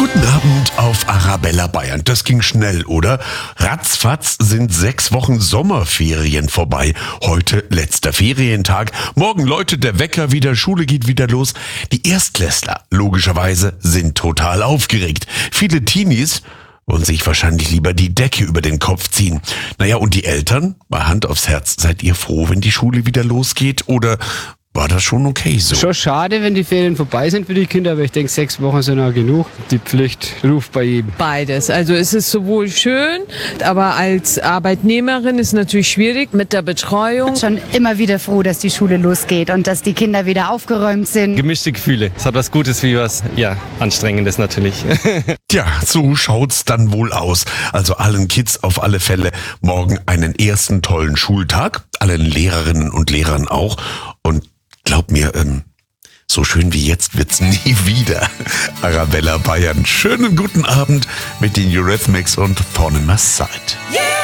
Guten Abend auf Arabella Bayern. Das ging schnell, oder? Ratzfatz sind 6 Wochen Sommerferien vorbei. Heute letzter Ferientag. Morgen läutet der Wecker wieder, Schule geht wieder los. Die Erstklässler, logischerweise, sind total aufgeregt. Viele Teenies wollen sich wahrscheinlich lieber die Decke über den Kopf ziehen. Naja, und die Eltern? Bei Hand aufs Herz, seid ihr froh, wenn die Schule wieder losgeht? Oder war das schon okay so? Schon schade, wenn die Ferien vorbei sind für die Kinder, aber ich denke, 6 Wochen sind auch genug. Die Pflicht ruft bei jedem. Beides. Also es ist sowohl schön, aber als Arbeitnehmerin ist es natürlich schwierig mit der Betreuung. Ich bin schon immer wieder froh, dass die Schule losgeht und dass die Kinder wieder aufgeräumt sind. Gemischte Gefühle. Es hat was Gutes wie was, Anstrengendes natürlich. Tja, so schaut's dann wohl aus. Also allen Kids auf alle Fälle morgen einen ersten tollen Schultag. Allen Lehrerinnen und Lehrern auch. Und glaub mir, so schön wie jetzt wird's nie wieder. Arabella Bayern, schönen guten Abend mit den Eurythmics und Thorn in My Side.